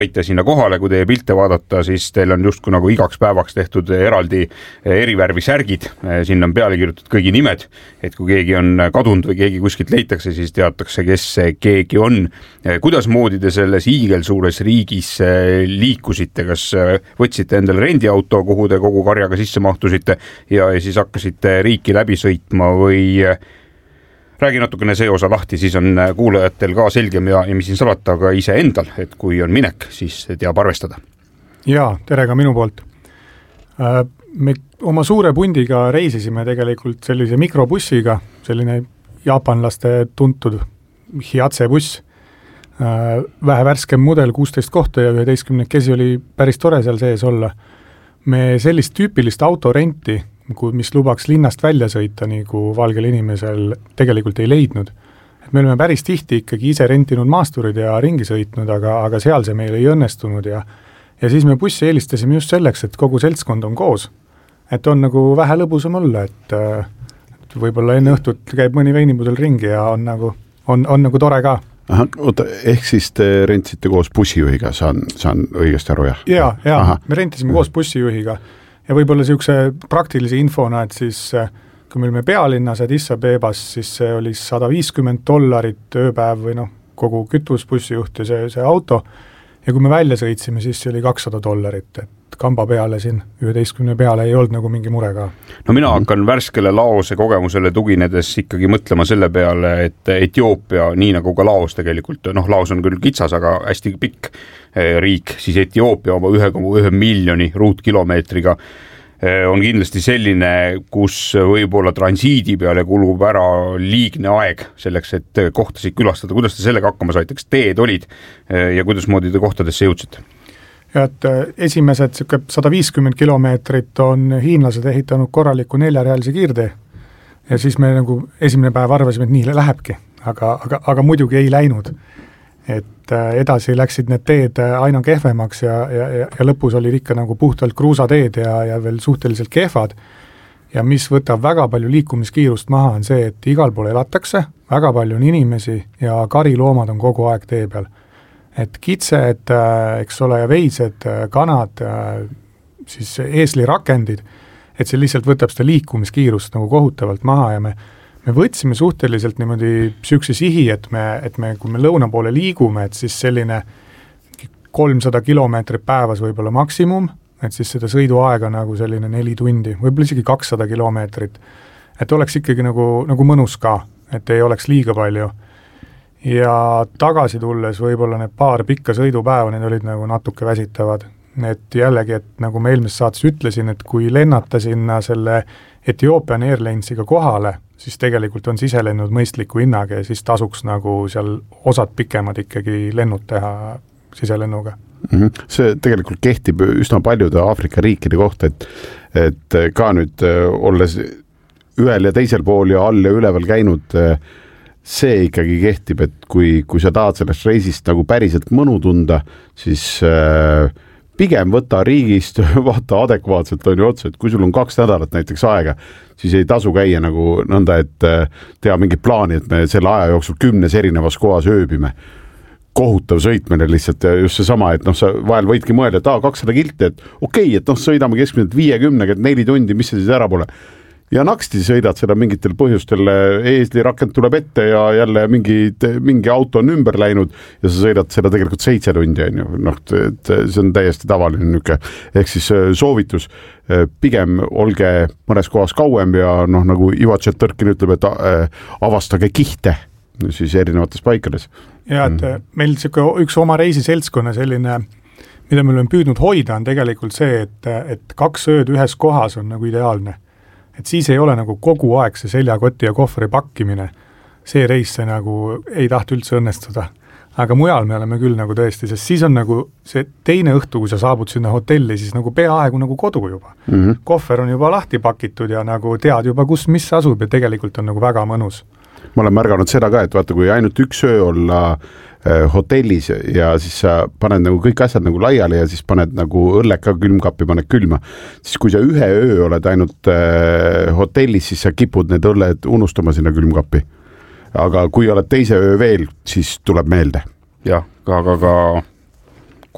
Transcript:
võite sinna kohale, kui teie pilte vaadata, siis teil on justkui nagu igaks päevaks tehtud eraldi erivärvi särgid, sinna on peale kirjutatud kõigi nimed, et kui keegi on kadunud või keegi kuskilt leitakse, siis teatakse, kes see keegi on. Kuidas moodi te selles hiigelsuures riigis liikusite, kas võtsite endale rendiauto, kuhu te kogu karjaga sisse mahtusite ja siis hakkasite riiki läbi sõitma või räägi natukene see osa lahti, siis on kuulajatel ka selgem ja mis siin salata, aga ise endal, et kui on minek, siis teab arvestada. Jaa, tere ka minu poolt. Me oma suure pundiga reisisime tegelikult sellise mikrobussiga, selline jaapanlaste tuntud Hiatse buss, vähe värskem mudel, 16 kohta ja 11 oli päris tore seal sees olla. Me sellist tüüpilist autorenti, mis lubaks linnast välja sõita, nagu valgel inimesel tegelikult ei leidnud. Et me oleme päris tihti ikkagi ise rentinud maasturid ja ringi sõitnud, aga seal see meil ei õnnestunud ja siis me bussi eelistasime just selleks, et kogu seltskond on koos. Et on nagu vähe lõbusam olla, et võib-olla enne õhtut käib mõni veinipudel ringi ja on nagu tore ka. Aha, oota, ehk siis te rentsite koos bussijuhiga, saan õigesti aru, jah? Jaa, me rentisime koos bussijuhiga. Ja võib-olla siukse praktilise infona, et siis kui me olime pealinnas Addis Abebas, siis see oli $150 ööpäev või kogu kütus, bussijuht ja see auto. Ja kui me välja sõitsime, siis see oli $200, et kamba peale siin 11 peale ei olnud nagu mingi mure ka. No mina hakkan värskele Laose kogemusele tuginedes ikkagi mõtlema selle peale, et Etioopia, nii nagu ka Laos tegelikult, Laos on küll kitsas, aga hästi pikk riik, siis Etioopia oma 1,1 miljoni ruutkilomeetriga on kindlasti selline, kus võib-olla transiidi peale kulub ära liigne aeg selleks, et kohtasid külastada. Kuidas te sellega hakkama saite, kas teed olid ja kuidas moodi te kohtadesse jõudsite? Ja et esimesed 150 kilomeetrit on hiinlased ehitanud korraliku 4-realise kiirtee ja siis me nagu esimene päev arvasime, et nii lähebki, aga muidugi ei läinud. Et edasi läksid need teed aina kehvemaks ja lõpus olid ikka nagu puhtalt kruusateed ja veel suhteliselt kehvad. Ja mis võtab väga palju liikumiskiirust maha on see, et igal pool elatakse, väga palju on inimesi ja kariloomad on kogu aeg tee peal. Et kitsed, eks ole, ja veised, kanad, siis eeslirakendid, et see lihtsalt võtab seda liikumiskiirust nagu kohutavalt maha ja me võtsime suhteliselt niimoodi sükse sihi, et me, kui me lõuna poole liigume, et siis selline 300 kilomeetrit päevas võib-olla maksimum, et siis seda sõiduaega nagu selline 4 tundi, võib-olla isegi 200 kilomeetrit, et oleks ikkagi nagu mõnus ka, et ei oleks liiga palju. Ja tagasi tulles võib-olla need paar pikka sõidupäeva, need olid nagu natuke väsitavad. Et jällegi, et nagu ma eelmises saates ütlesin, et kui lennata sinna selle Ethiopian Airlinesiga kohale, siis tegelikult on siselennud mõistliku hinnaga ja siis tasuks nagu seal osad pikemad ikkagi lennud teha siselennuga. See tegelikult kehtib üsna paljude Aafrika riikide kohta, et ka nüüd olles ühel ja teisel pool ja all ja üleval käinud, see ikkagi kehtib, et kui sa tahad sellest reisist nagu päriselt mõnu tunda, siis pigem võta riigist, vaata adekvaatselt on ju otsa, et kui sul on 2 nädalat näiteks aega, siis ei tasu käia nagu nõnda, et teha mingi plaani, et me selle aja jooksul 10 erinevas kohas ööbime. Kohutav sõitmine lihtsalt ja just see sama, et sa vahel võidki mõelda, et 200 kilti, et okei, et sõidame keskmiselt 50, 4 tundi, mis see siis ära pole. Ja naksti sõidad seda mingitel põhjustel, eeslirakend tuleb ette ja jälle mingi auto on ümber läinud ja sa sõidad seda tegelikult 7 tundi, et see on täiesti tavaline nüke. Ehk siis soovitus, pigem olge mõnes kohas kauem ja nagu Ivo Tšetõrkin ütleb, et avastage kihte siis erinevates paikades. Ja, et meil üks oma reisiseltskonna selline, mida me oleme püüdnud hoida, on tegelikult see, et 2 ööd ühes kohas on nagu ideaalne. Et siis ei ole nagu kogu aeg see seljakoti ja kohvri pakkimine. See reis see nagu ei tahta üldse õnnestuda. Aga mujal me oleme küll nagu tõesti, sest siis on nagu see teine õhtu, kui sa saabud sinna hotelli, siis nagu peaaegu nagu kodu juba. Kohver on juba lahti pakitud ja nagu tead juba, mis asub ja tegelikult on nagu väga mõnus. Ma olen märganud seda ka, et vaata, kui ainult 1 öö olla hotellis ja siis sa paned nagu kõik asjad nagu laiali ja siis paned nagu õlleka külmkappi, paned külma. Siis kui sa 1 öö oled ainult hotellis, siis sa kipud need õlled unustama sinna külmkappi. Aga kui oled 2. öö veel, siis tuleb meelde. Jah, aga